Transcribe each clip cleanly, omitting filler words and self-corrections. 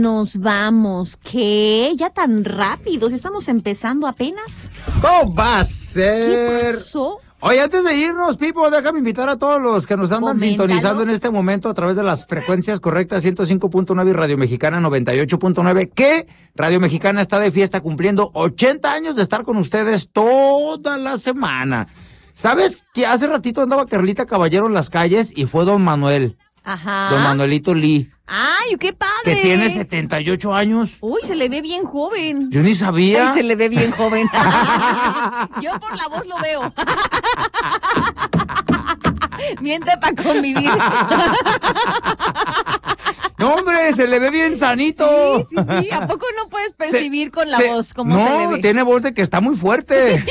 Nos vamos. ¿Qué? ¿Ya tan rápido? ¿Si estamos empezando apenas? ¿Cómo va a ser? ¿Qué pasó? Oye, antes de irnos, Pipo, déjame invitar a todos los que nos andan sintonizando en este momento a través de las frecuencias correctas 105.9 y Radio Mexicana 98.9, que Radio Mexicana está de fiesta cumpliendo 80 años de estar con ustedes toda la semana. ¿Sabes que hace ratito andaba Carlita Caballero en las calles y fue Don Manuel? Ajá. Don Manuelito Lee. ¡Ay, qué padre! Que tiene 78 años. Uy, se le ve bien joven. Yo ni sabía. Ay, se le ve bien joven. Yo por la voz lo veo. Miente para convivir. No, hombre, se le ve bien sanito. Sí. ¿A poco no puedes percibir con la voz cómo se le ve? No, tiene voz de que está muy fuerte.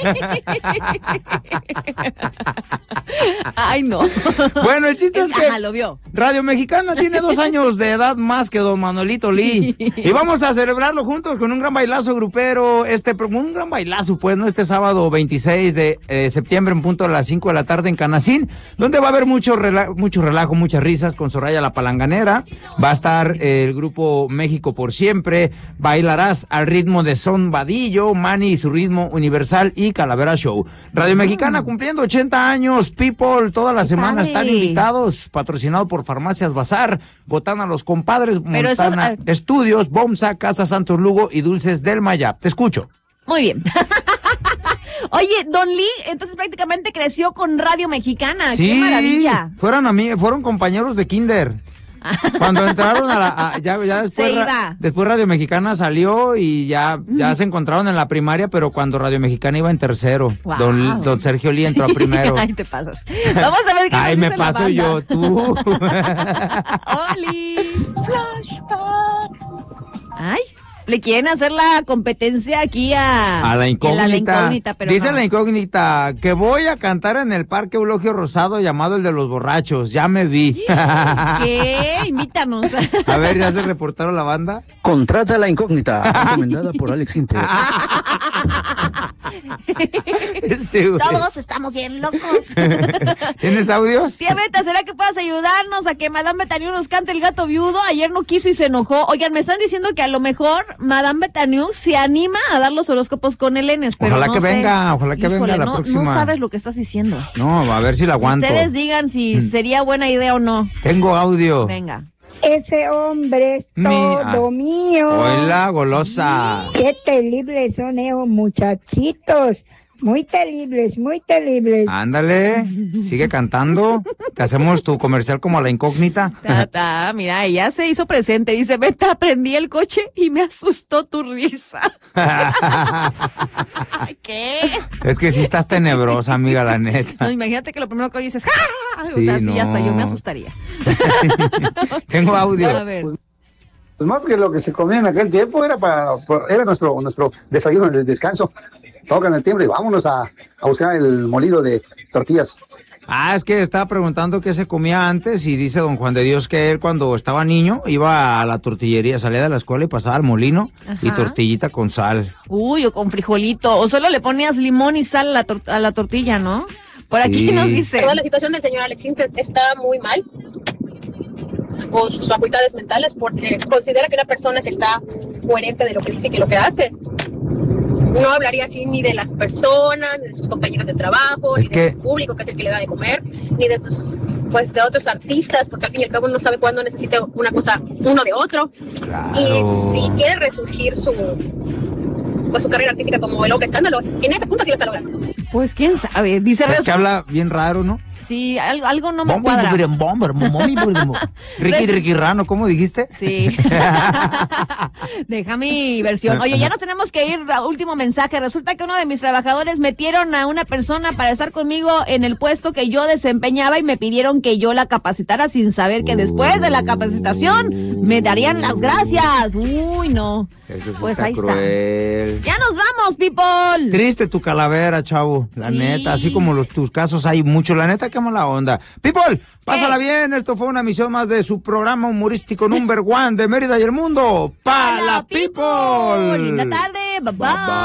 Ay, no. Bueno, el chiste es que lo vio. Radio Mexicana tiene 2 años de edad más que Don Manuelito Lee. Y vamos a celebrarlo juntos con un gran bailazo grupero. Un gran bailazo, pues, ¿no? Este sábado 26 de septiembre en punto a las 5 de la tarde en Canacín, donde va a haber mucho relajo, muchas risas con Soraya la Palanganera. Va a estar el grupo México por Siempre. Bailarás al ritmo de Son Vadillo, Manny y su ritmo universal y Calavera Show. Radio Mexicana cumpliendo 80 años. People, toda la semana están invitados. Patrocinado por Farmacias Bazar, Botana Los Compadres, Montana Estudios, Bomsa, Casa Santos Lugo y Dulces del Mayap. Te escucho. Muy bien. Oye, Don Lee, entonces prácticamente creció con Radio Mexicana. Sí, ¡qué maravilla! Fueron compañeros de kinder. Cuando entraron ya después Radio Mexicana salió y ya se encontraron en la primaria, pero cuando Radio Mexicana iba en tercero. Wow. Don Sergio Lee entró primero. Ay, te pasas. Vamos a ver qué Ay, me paso yo, tú. ¡Oli! Flashback. Ay, le quieren hacer la competencia aquí a la incógnita. Pero dice no. La incógnita que voy a cantar en el Parque Eulogio Rosado llamado el de los borrachos. Ya me vi. ¿Qué? Invítanos. A ver, ¿ya se reportaron la banda? Contrata a La incógnita, recomendada por Alex Inter. Todos estamos bien locos. ¿Tienes audios? Tía Beta, ¿será que puedas ayudarnos a que Madame Betaniu nos cante El Gato Viudo? Ayer no quiso y se enojó. Oigan, me están diciendo que a lo mejor Madame Betaniu se anima a dar los horóscopos con el Enes, pero ojalá no que sé. venga la no, próxima. No sabes lo que estás diciendo. No, a ver si la aguanto. Ustedes digan si sería buena idea o no. Tengo audio. Venga. Ese hombre es todo mío. Hola, golosa. Qué terribles son esos muchachitos. Muy terribles, muy terribles. Ándale, sigue cantando. Te hacemos tu comercial como La incógnita. Mira, ella se hizo presente. Dice, Beta, prendí el coche y me asustó tu risa. ¿Qué? Es que sí estás tenebrosa, amiga, la neta. No, imagínate que lo primero que dices, ¡ja! Sí, o sea, sí, no. hasta yo me asustaría. Tengo audio. A ver. Pues más que lo que se comía en aquel tiempo era nuestro desayuno del descanso. Tocan el timbre y vámonos a buscar el molido de tortillas. Es que estaba preguntando qué se comía antes y dice don Juan de Dios que él cuando estaba niño iba a la tortillería, salía de la escuela y pasaba al molino. Ajá. Y tortillita con sal. Uy, o con frijolito, o solo le ponías limón y sal a la tortilla, ¿no? Por aquí nos dice. Toda la situación del señor Alex Inter está muy mal con sus facultades mentales porque considera que una persona que está coherente de lo que dice y que lo que hace no hablaría así ni de las personas, ni de sus compañeros de trabajo, ni del público que es el que le da de comer, ni de sus, pues, de otros artistas, porque al fin y al cabo uno sabe cuándo necesita una cosa uno de otro. Claro. Y si quiere resurgir su carrera artística como el Loca Escándalo, en ese punto sí lo está logrando. Pues quién sabe, dice. Es que habla bien raro, ¿no? Sí, algo no me cuadra. Ricky Rano, ¿cómo dijiste? Sí. Deja mi versión. Oye, ya nos tenemos que ir. Último mensaje. Resulta que uno de mis trabajadores metieron a una persona para estar conmigo en el puesto que yo desempeñaba y me pidieron que yo la capacitara sin saber que después de la capacitación me darían las gracias. Uy, no. Eso pues ahí cruel. Está. Ya nos vamos, people. Triste tu calavera, chavo. La neta, así como tus casos hay mucho. La neta, qué mala onda. People, pásala bien. Esto fue una emisión más de su programa humorístico number one de Mérida y el mundo. ¡Pa la people! Linda tarde. Bye bye.